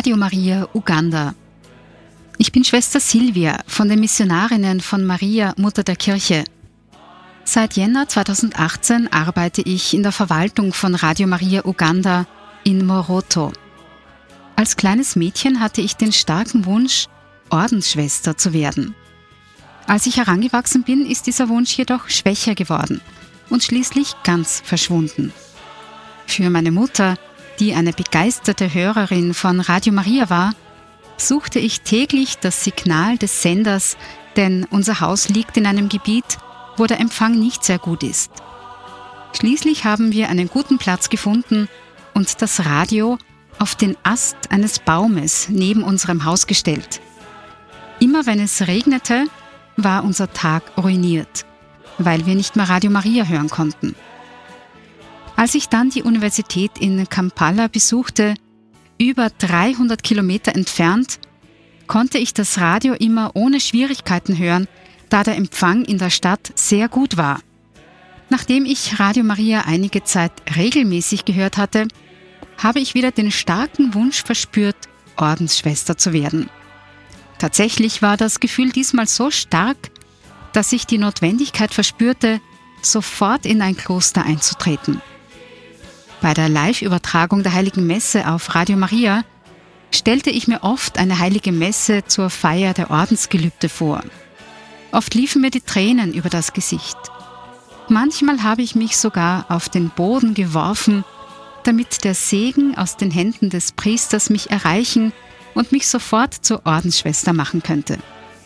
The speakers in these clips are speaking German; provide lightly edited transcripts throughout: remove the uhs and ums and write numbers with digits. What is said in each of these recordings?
Radio Maria Uganda. Ich bin Schwester Silvia von den Missionarinnen von Maria, Mutter der Kirche. Seit Jänner 2018 arbeite ich in der Verwaltung von Radio Maria Uganda in Moroto. Als kleines Mädchen hatte ich den starken Wunsch, Ordensschwester zu werden. Als ich herangewachsen bin, ist dieser Wunsch jedoch schwächer geworden und schließlich ganz verschwunden. Für meine Mutter, die eine begeisterte Hörerin von Radio Maria war, suchte ich täglich das Signal des Senders, denn unser Haus liegt in einem Gebiet, wo der Empfang nicht sehr gut ist. Schließlich haben wir einen guten Platz gefunden und das Radio auf den Ast eines Baumes neben unserem Haus gestellt. Immer wenn es regnete, war unser Tag ruiniert, weil wir nicht mehr Radio Maria hören konnten. Als ich dann die Universität in Kampala besuchte, über 300 Kilometer entfernt, konnte ich das Radio immer ohne Schwierigkeiten hören, da der Empfang in der Stadt sehr gut war. Nachdem ich Radio Maria einige Zeit regelmäßig gehört hatte, habe ich wieder den starken Wunsch verspürt, Ordensschwester zu werden. Tatsächlich war das Gefühl diesmal so stark, dass ich die Notwendigkeit verspürte, sofort in ein Kloster einzutreten. Bei der Live-Übertragung der Heiligen Messe auf Radio Maria stellte ich mir oft eine heilige Messe zur Feier der Ordensgelübde vor. Oft liefen mir die Tränen über das Gesicht. Manchmal habe ich mich sogar auf den Boden geworfen, damit der Segen aus den Händen des Priesters mich erreichen und mich sofort zur Ordensschwester machen könnte.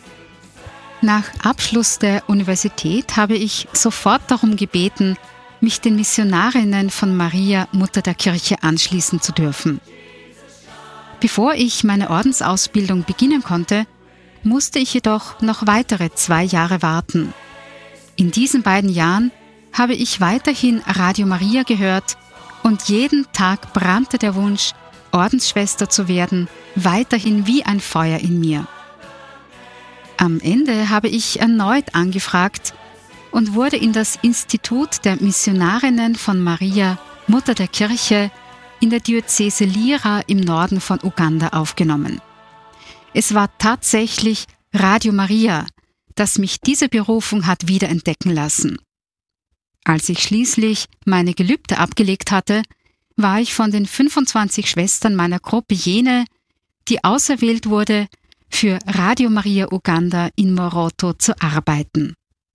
Nach Abschluss der Universität habe ich sofort darum gebeten, mich den Missionarinnen von Maria, Mutter der Kirche, anschließen zu dürfen. Bevor ich meine Ordensausbildung beginnen konnte, musste ich jedoch noch weitere 2 Jahre warten. In diesen beiden Jahren habe ich weiterhin Radio Maria gehört und jeden Tag brannte der Wunsch, Ordensschwester zu werden, weiterhin wie ein Feuer in mir. Am Ende habe ich erneut angefragt und wurde in das Institut der Missionarinnen von Maria, Mutter der Kirche, in der Diözese Lira im Norden von Uganda aufgenommen. Es war tatsächlich Radio Maria, das mich diese Berufung hat wiederentdecken lassen. Als ich schließlich meine Gelübde abgelegt hatte, war ich von den 25 Schwestern meiner Gruppe jene, die auserwählt wurde, für Radio Maria Uganda in Moroto zu arbeiten.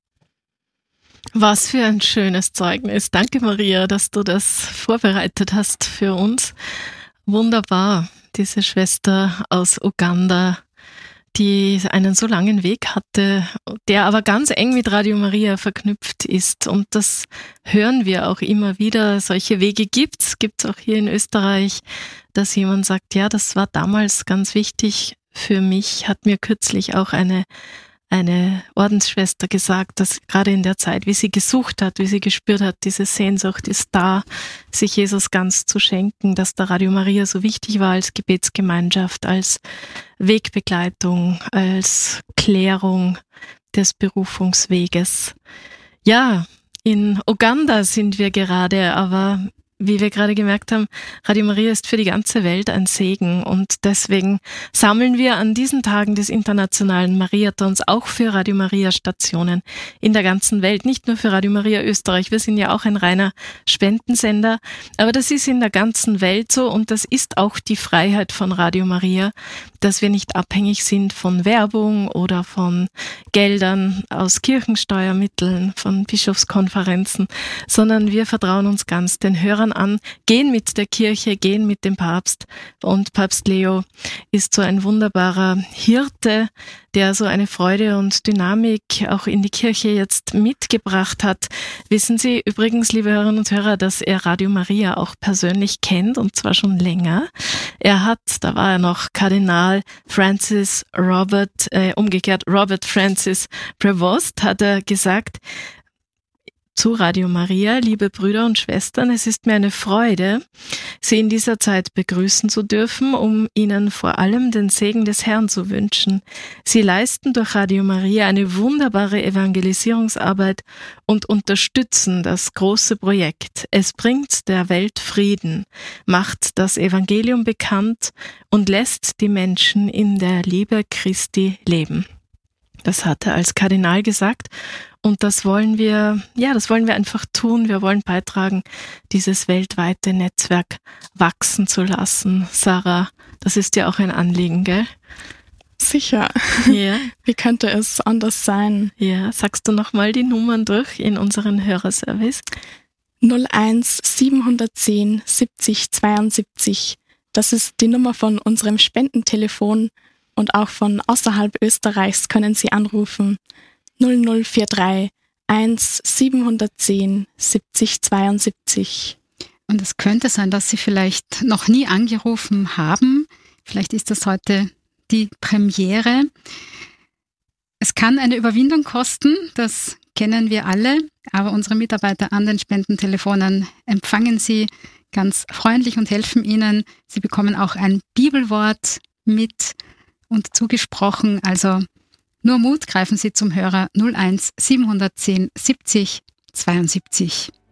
Was für ein schönes Zeugnis. Danke, Maria, dass du das vorbereitet hast für uns. Wunderbar, diese Schwester aus Uganda, die einen so langen Weg hatte, der aber ganz eng mit Radio Maria verknüpft ist. Und das hören wir auch immer wieder. Solche Wege gibt's auch hier in Österreich, dass jemand sagt, ja, das war damals ganz wichtig für mich, hat mir kürzlich auch eine Ordensschwester gesagt, dass gerade in der Zeit, wie sie gesucht hat, wie sie gespürt hat, diese Sehnsucht ist da, sich Jesus ganz zu schenken, dass der Radio Maria so wichtig war als Gebetsgemeinschaft, als Wegbegleitung, als Klärung des Berufungsweges. Ja, in Uganda sind wir gerade, aber wie wir gerade gemerkt haben, Radio Maria ist für die ganze Welt ein Segen und deswegen sammeln wir an diesen Tagen des internationalen Mariathons auch für Radio Maria Stationen in der ganzen Welt, nicht nur für Radio Maria Österreich. Wir sind ja auch ein reiner Spendensender, aber das ist in der ganzen Welt so und das ist auch die Freiheit von Radio Maria, dass wir nicht abhängig sind von Werbung oder von Geldern aus Kirchensteuermitteln, von Bischofskonferenzen, sondern wir vertrauen uns ganz den Hörern an, gehen mit der Kirche, gehen mit dem Papst. Und Papst Leo ist so ein wunderbarer Hirte, der so eine Freude und Dynamik auch in die Kirche jetzt mitgebracht hat. Wissen Sie übrigens, liebe Hörerinnen und Hörer, dass er Radio Maria auch persönlich kennt und zwar schon länger. Da war er noch Kardinal Robert Francis Prevost, hat er gesagt, zu Radio Maria, liebe Brüder und Schwestern. Es ist mir eine Freude, Sie in dieser Zeit begrüßen zu dürfen, um Ihnen vor allem den Segen des Herrn zu wünschen. Sie leisten durch Radio Maria eine wunderbare Evangelisierungsarbeit und unterstützen das große Projekt. Es bringt der Welt Frieden, macht das Evangelium bekannt und lässt die Menschen in der Liebe Christi leben. Das hat er als Kardinal gesagt und das wollen wir einfach tun. Wir wollen beitragen, dieses weltweite Netzwerk wachsen zu lassen. Sarah, das ist dir auch ein Anliegen, gell? Sicher. Ja. Wie könnte es anders sein? Ja, sagst du nochmal die Nummern durch in unseren Hörerservice? 01 710 70 72. Das ist die Nummer von unserem Spendentelefon. Und auch von außerhalb Österreichs können Sie anrufen. 0043 1 710 70 72. Und es könnte sein, dass Sie vielleicht noch nie angerufen haben. Vielleicht ist das heute die Premiere. Es kann eine Überwindung kosten, das kennen wir alle. Aber unsere Mitarbeiter an den Spendentelefonen empfangen Sie ganz freundlich und helfen Ihnen. Sie bekommen auch ein Bibelwort mit und zugesprochen, also nur Mut, greifen Sie zum Hörer 01 710 70 72.